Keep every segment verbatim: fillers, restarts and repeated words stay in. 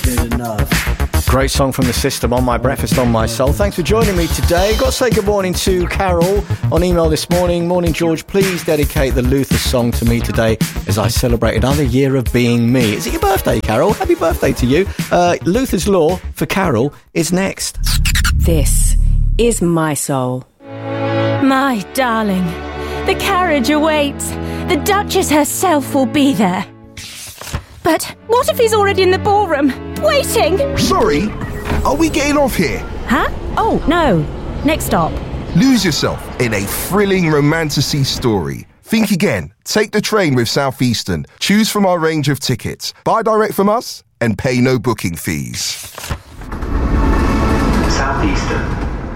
good enough. Great song from the System, On My Breakfast, On My Soul. Thanks for joining me today. Got to say good morning to Carol on email this morning. Morning, George. Please dedicate the Luther song to me today as I celebrate another year of being me. Is it your birthday, Carol? Happy birthday to you. Uh, Luther's Law for Carol is next. This is My Soul. My darling, the carriage awaits. The Duchess herself will be there. But what if he's already in the ballroom, waiting? Sorry, are we getting off here? Huh? Oh, no. Next stop. Lose yourself in a thrilling romantasy story. Think again. Take the train with Southeastern. Choose from our range of tickets. Buy direct from us and pay no booking fees. Southeastern.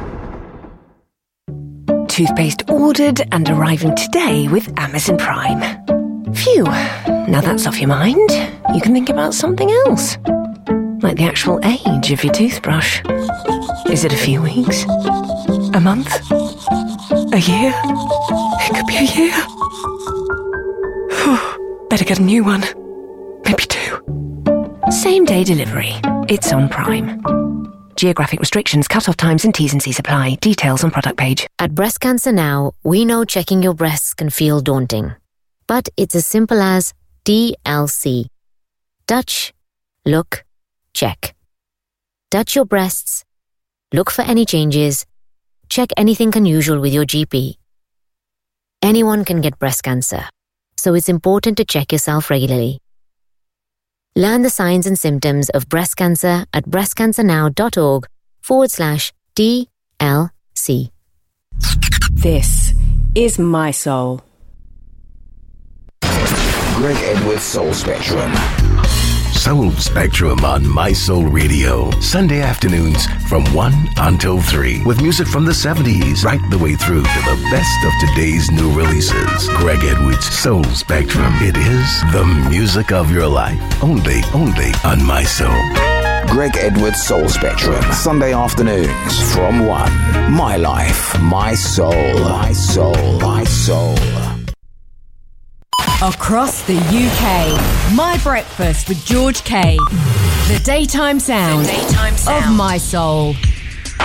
Toothpaste ordered and arriving today with Amazon Prime. Phew, now that's off your mind. You can think about something else. Like the actual age of your toothbrush. Is it a few weeks? A month? A year? It could be a year. Whew, better get a new one. Maybe two. Same day delivery. It's on Prime. Geographic restrictions, cut-off times and T's and C's apply. Details on product page. At Breast Cancer Now, we know checking your breasts can feel daunting. But it's as simple as D L C. Touch, look, check. Touch your breasts, look for any changes, check anything unusual with your G P. Anyone can get breast cancer, so it's important to check yourself regularly. Learn the signs and symptoms of breast cancer at breastcancernow.org forward slash DLC. This is My Soul. Greg Edwards Soul Spectrum. Soul Spectrum on My Soul Radio. Sunday afternoons from one until three. With music from the seventies right the way through to the best of today's new releases. Greg Edwards Soul Spectrum. It is the music of your life. Only, only on My Soul. Greg Edwards Soul Spectrum. Sunday afternoons from one. My life, my soul. My soul, my soul. Across the U K, My Breakfast with George K. The daytime sound, the daytime sound. of My Soul.